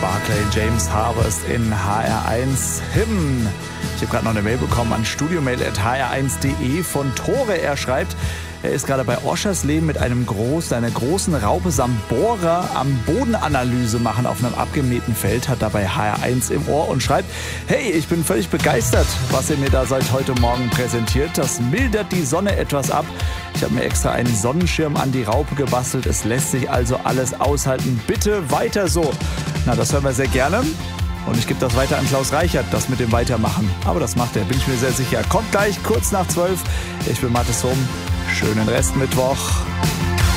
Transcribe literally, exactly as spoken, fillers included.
Barclay James Harvest in H R eins Hymn. Ich habe gerade noch eine Mail bekommen an studiomail at h r eins punkt d e von Tore. Er schreibt, er ist gerade bei Oschersleben mit einem großen, einer großen Raupe samt Bohrer am Bodenanalyse machen auf einem abgemähten Feld, hat dabei H R eins im Ohr und schreibt, hey, ich bin völlig begeistert, was ihr mir da seit heute Morgen präsentiert. Das mildert die Sonne etwas ab. Ich habe mir extra einen Sonnenschirm an die Raupe gebastelt. Es lässt sich also alles aushalten. Bitte weiter so. Na, das hören wir sehr gerne. Und ich gebe das weiter an Klaus Reichert, das mit dem Weitermachen. Aber das macht er, bin ich mir sehr sicher. Kommt gleich, kurz nach zwölf. Ich bin Mathis Hohm. Schönen Restmittwoch.